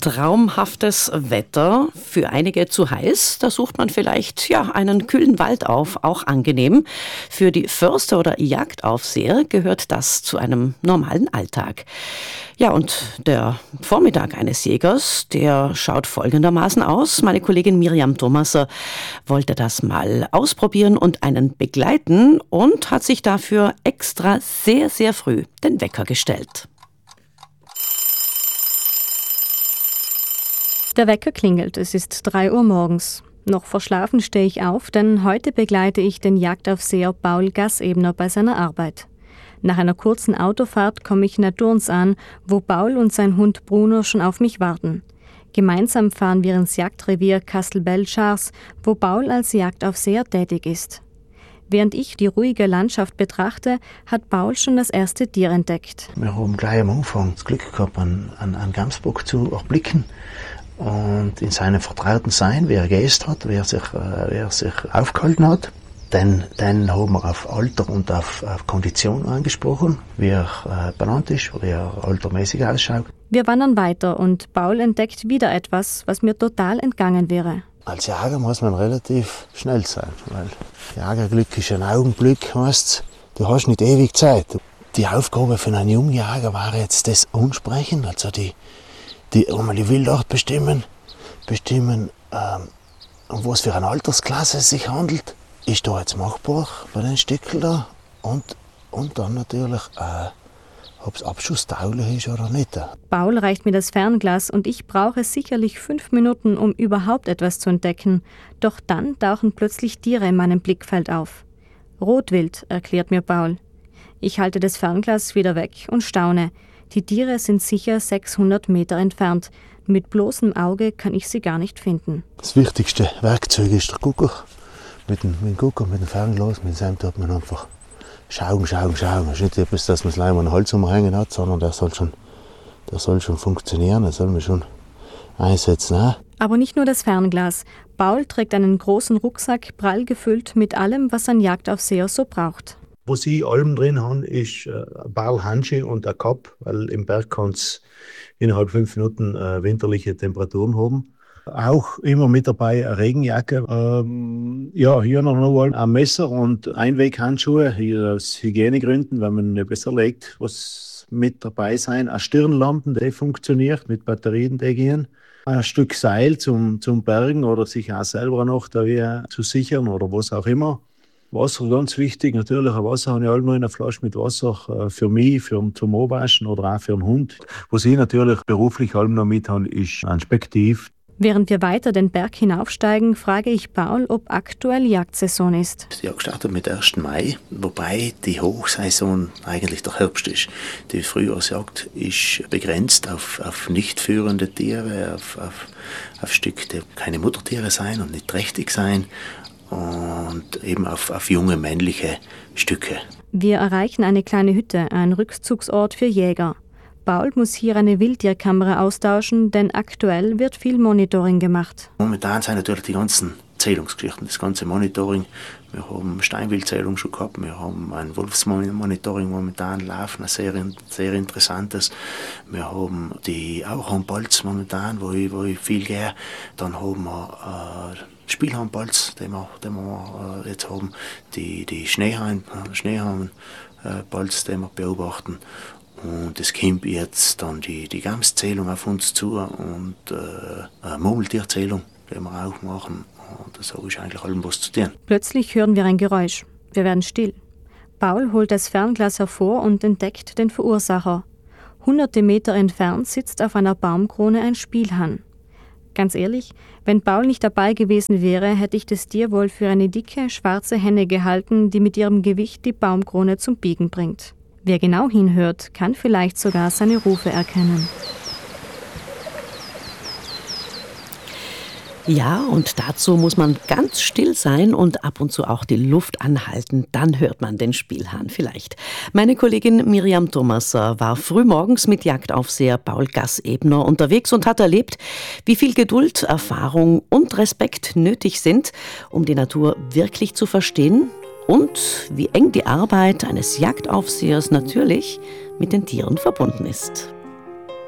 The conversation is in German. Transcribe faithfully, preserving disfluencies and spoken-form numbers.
traumhaftes Wetter, für einige zu heiß. Da sucht man vielleicht ja einen kühlen Wald auf, auch angenehm. Für die Förster oder Jagdaufseher gehört das zu einem normalen Alltag. Ja, und der Vormittag eines Jägers, der schaut folgendermaßen aus. Meine Kollegin Miriam Thomaser wollte das mal ausprobieren und einen begleiten und hat sich dafür extra sehr, sehr früh den Wecker gestellt. Der Wecker klingelt, es ist drei Uhr morgens. Noch verschlafen stehe ich auf, denn heute begleite ich den Jagdaufseher Paul Gassebner bei seiner Arbeit. Nach einer kurzen Autofahrt komme ich in der Turns an, wo Paul und sein Hund Bruno schon auf mich warten. Gemeinsam fahren wir ins Jagdrevier Castelbell-Schars, wo Paul als Jagdaufseher tätig ist. Während ich die ruhige Landschaft betrachte, hat Paul schon das erste Tier entdeckt. Wir haben gleich am Anfang das Glück gehabt, einen, einen, einen Gamsbock zu erblicken. Und in seinem vertrauten Sein, wie er gegessen hat, wie er sich, äh, wie er sich aufgehalten hat. Dann, dann haben wir auf Alter und auf, auf Kondition angesprochen, wie er äh, benannt ist, wie er altermäßig ausschaut. Wir wandern weiter und Paul entdeckt wieder etwas, was mir total entgangen wäre. Als Jäger muss man relativ schnell sein, weil Jägerglück ist ein Augenblick, heißt, du hast nicht ewig Zeit. Die Aufgabe für einen jungen Jäger war jetzt das Ansprechen, also die die einmal die Wildart bestimmen, bestimmen, ähm, um was für eine Altersklasse es sich handelt. Ist da jetzt machbar bei den Stückeln da? Und, und dann natürlich, äh, ob es abschusstauglich ist oder nicht. Paul reicht mir das Fernglas und ich brauche sicherlich fünf Minuten, um überhaupt etwas zu entdecken. Doch dann tauchen plötzlich Tiere in meinem Blickfeld auf. Rotwild, erklärt mir Paul. Ich halte das Fernglas wieder weg und staune. Die Tiere sind sicher sechshundert Meter entfernt. Mit bloßem Auge kann ich sie gar nicht finden. Das wichtigste Werkzeug ist der Gucker. Mit dem, mit dem Gucker, mit dem Fernglas, mit dem tut man einfach schauen, schauen, schauen. Es ist nicht etwas, dass man es leider an den Hals umhängen hat, sondern der soll schon, der soll schon funktionieren, das soll man schon einsetzen. Auch. Aber nicht nur das Fernglas. Paul trägt einen großen Rucksack, prall gefüllt mit allem, was ein Jagdaufseher so braucht. Was ich allem drin habe, ist äh, ein paar Handschuhe und ein Kapp, weil im Berg kann es innerhalb fünf Minuten äh, winterliche Temperaturen haben. Auch immer mit dabei eine Regenjacke. Ähm, ja, hier noch mal ein Messer und Einweghandschuhe, hier aus Hygienegründen, wenn man etwas erlegt, was mit dabei sein. Eine Stirnlampe, die funktioniert, mit Batterien, die gehen. Ein Stück Seil zum, zum Bergen oder sich auch selber noch da wie zu sichern oder was auch immer. Wasser, ganz wichtig, natürlich ein Wasser habe ich alle noch in einer Flasche mit Wasser äh, für mich, für zum Anwaschen oder auch für den Hund. Was ich natürlich beruflich allem noch mit habe, ist ein Spektiv. Während wir weiter den Berg hinaufsteigen, frage ich Paul, ob aktuell Jagdsaison ist. Die Jagd startet mit ersten Mai, wobei die Hochsaison eigentlich der Herbst ist. Die Frühjahrsjagd ist begrenzt auf, auf nicht führende Tiere, auf, auf, auf Stücke, die keine Muttertiere sein und nicht trächtig sein. Und eben auf, auf junge männliche Stücke. Wir erreichen eine kleine Hütte, ein Rückzugsort für Jäger. Paul muss hier eine Wildtierkamera austauschen, denn aktuell wird viel Monitoring gemacht. Momentan sind natürlich die ganzen Zählungsgeschichten, das ganze Monitoring. Wir haben Steinwildzählung schon gehabt, wir haben ein Wolfsmonitoring momentan laufen, ein sehr, sehr interessantes. Wir haben die Auerhahnbalz momentan, wo ich, wo ich viel gehe. Dann haben wir äh, Spielhahnbalz, den wir, den wir äh, jetzt haben, die, die Schneehahn, Schneehahnbalz, den wir beobachten. Und es kommt jetzt dann die, die Gamszählung auf uns zu und äh, eine Murmeltierzählung, die wir auch machen. Und so ist eigentlich allem was zu tun. Plötzlich hören wir ein Geräusch. Wir werden still. Paul holt das Fernglas hervor und entdeckt den Verursacher. Hunderte Meter entfernt sitzt auf einer Baumkrone ein Spielhahn. Ganz ehrlich, wenn Paul nicht dabei gewesen wäre, hätte ich das Tier wohl für eine dicke, schwarze Henne gehalten, die mit ihrem Gewicht die Baumkrone zum Biegen bringt. Wer genau hinhört, kann vielleicht sogar seine Rufe erkennen. Ja, und dazu muss man ganz still sein und ab und zu auch die Luft anhalten. Dann hört man den Spielhahn vielleicht. Meine Kollegin Miriam Thomaser war frühmorgens mit Jagdaufseher Paul Gassebner unterwegs und hat erlebt, wie viel Geduld, Erfahrung und Respekt nötig sind, um die Natur wirklich zu verstehen und wie eng die Arbeit eines Jagdaufsehers natürlich mit den Tieren verbunden ist.